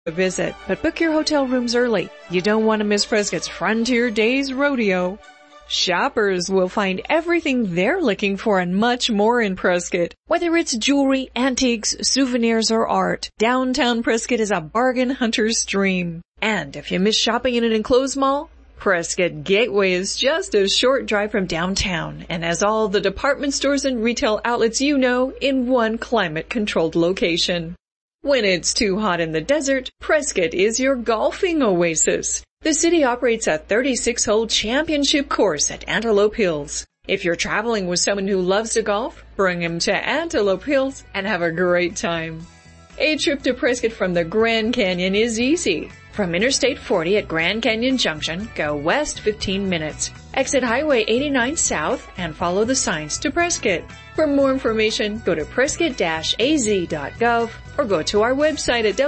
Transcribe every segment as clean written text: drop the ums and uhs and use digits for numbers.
a visit, but book your hotel rooms early. You don't want to miss Prescott's Frontier Days Rodeo. Shoppers will find everything they're looking for and much more in Prescott. Whether it's jewelry, antiques, souvenirs, or art, downtown Prescott is a bargain hunter's dream. And if you miss shopping in an enclosed mall, Prescott Gateway is just a short drive from downtown and has all the department stores and retail outlets you know in one climate-controlled location. When it's too hot in the desert, Prescott is your golfing oasis. The city operates a 36-hole championship course at Antelope Hills. If you're traveling with someone who loves to golf, bring him to Antelope Hills and have a great time. A trip to Prescott from the Grand Canyon is easy. From Interstate 40 at Grand Canyon Junction, go west 15 minutes. Exit Highway 89 south and follow the signs to Prescott. For more information, go to prescott-az.gov or go to our website at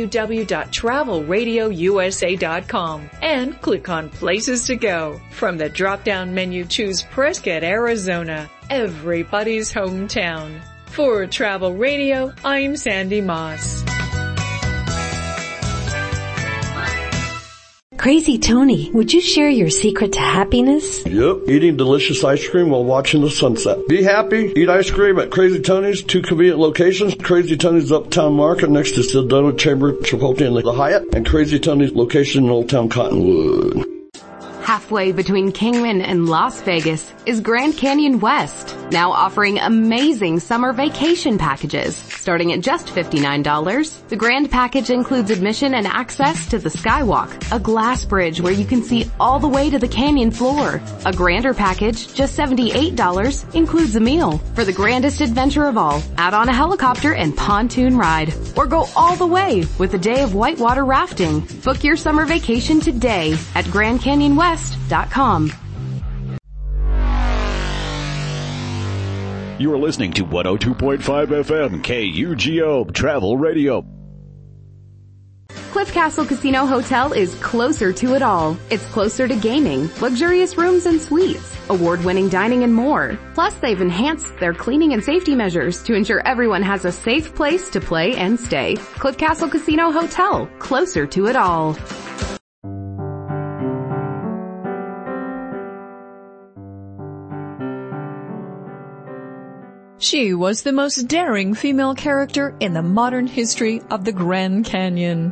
www.travelradiousa.com and click on Places to Go. From the drop-down menu, choose Prescott, Arizona, everybody's hometown. For Travel Radio, I'm Sandy Moss. Crazy Tony, would you share your secret to happiness? Yep, eating delicious ice cream while watching the sunset. Be happy, eat ice cream at Crazy Tony's, 2 convenient locations. Crazy Tony's Uptown Market next to Sedona Chamber, Chipotle, and the Hyatt, and Crazy Tony's location in Old Town Cottonwood. Halfway between Kingman and Las Vegas is Grand Canyon West, now offering amazing summer vacation packages. Starting at just $59, the Grand Package includes admission and access to the Skywalk, a glass bridge where you can see all the way to the canyon floor. A Grander Package, just $78, includes a meal. For the grandest adventure of all, add on a helicopter and pontoon ride. Or go all the way with a day of whitewater rafting. Book your summer vacation today at GrandCanyonWest.com. You are listening to 102.5 FM KUGO Travel Radio. Cliff Castle Casino Hotel is closer to it all. It's closer to gaming, luxurious rooms and suites, award-winning dining and more. Plus, they've enhanced their cleaning and safety measures to ensure everyone has a safe place to play and stay. Cliff Castle Casino Hotel, closer to it all. She was the most daring female character in the modern history of the Grand Canyon.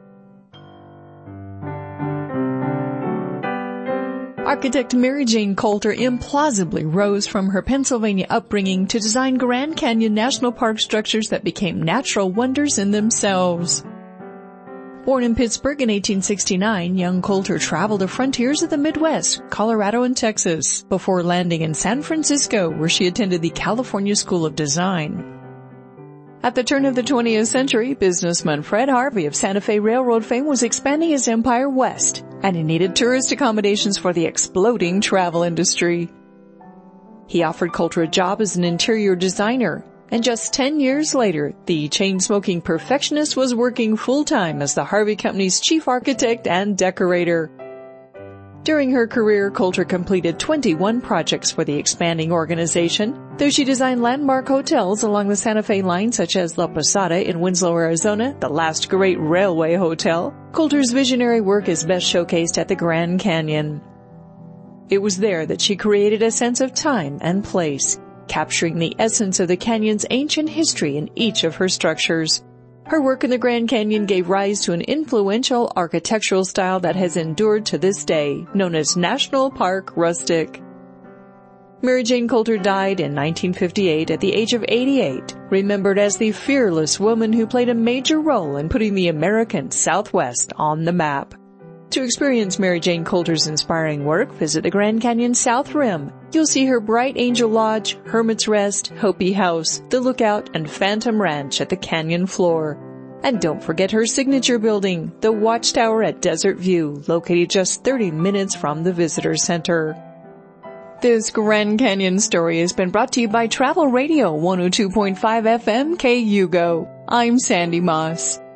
Architect Mary Jane Coulter implausibly rose from her Pennsylvania upbringing to design Grand Canyon National Park structures that became natural wonders in themselves. Born in Pittsburgh in 1869, young Coulter traveled the frontiers of the Midwest, Colorado and Texas, before landing in San Francisco, where she attended the California School of Design. At the turn of the 20th century, businessman Fred Harvey of Santa Fe Railroad fame was expanding his empire west, and he needed tourist accommodations for the exploding travel industry. He offered Coulter a job as an interior designer, and just 10 years later, the chain-smoking perfectionist was working full-time as the Harvey Company's chief architect and decorator. During her career, Coulter completed 21 projects for the expanding organization, though she designed landmark hotels along the Santa Fe line such as La Posada in Winslow, Arizona, the last great railway hotel. Coulter's visionary work is best showcased at the Grand Canyon. It was there that she created a sense of time and place, capturing the essence of the canyon's ancient history in each of her structures. Her work in the Grand Canyon gave rise to an influential architectural style that has endured to this day, known as National Park Rustic. Mary Jane Coulter died in 1958 at the age of 88, remembered as the fearless woman who played a major role in putting the American Southwest on the map. To experience Mary Jane Coulter's inspiring work, visit the Grand Canyon South Rim. You'll see her Bright Angel Lodge, Hermit's Rest, Hopi House, The Lookout, and Phantom Ranch at the canyon floor. And don't forget her signature building, the Watchtower at Desert View, located just 30 minutes from the Visitor Center. This Grand Canyon story has been brought to you by Travel Radio 102.5 FM KUGO. I'm Sandy Moss.